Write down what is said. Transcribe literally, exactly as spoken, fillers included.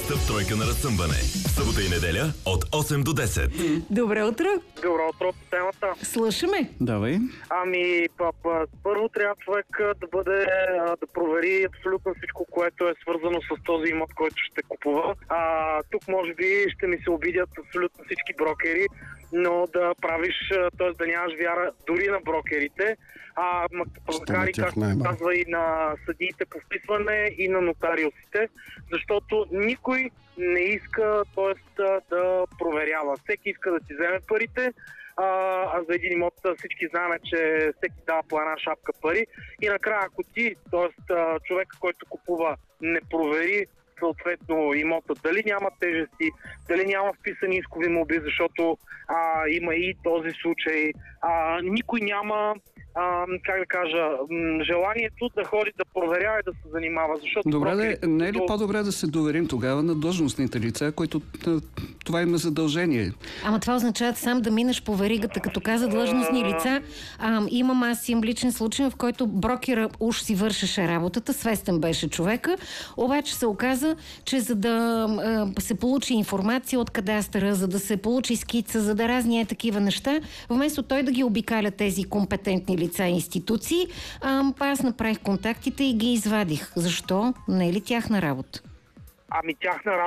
среща в Тройка на разсъмване. Събота и неделя от осем до десет. Добро утро. Добро утро по темата. Слушаме. Давай. Ами, папа, първо трябва човек да бъде, да провери абсолютно всичко, което е свързано с този имот, който ще купува. А, тук може би ще ми се обидят абсолютно всички брокери, но да правиш, т.е. да нямаш вяра дори на брокерите, а макар и както казва и на съдиите по вписване и на нотариусите, защото никой не иска, т.е. да проверява. Всеки иска да си вземе парите, а, а за един имот всички знаем, че всеки дава по една шапка пари и накрая ако ти, т.е. човека, който купува, не провери съответно имота, дали няма тежести, дали няма вписани искови молби, защото а, има и този случай. А, никой няма, а, как да кажа, желанието да ходи да проверява и да се занимава. Защото добре, брокери... да, не е ли по-добре да се доверим тогава на длъжностните лица, които това има задължение? Ама това означава сам да минеш по веригата, като каза длъжностни лица. А, имам аз им личен случай, в който брокера уж си вършеше работата, свестен беше човека, обаче се оказа, че за да а, се получи информация от кадастъра, за да се получи скица, за да разни е такива неща, вместо той да ги обикаля тези компетентни лица и институции, а, аз направих контактите и ги извадих. Защо? Не е ли тяхна работа? Ами тяхна работа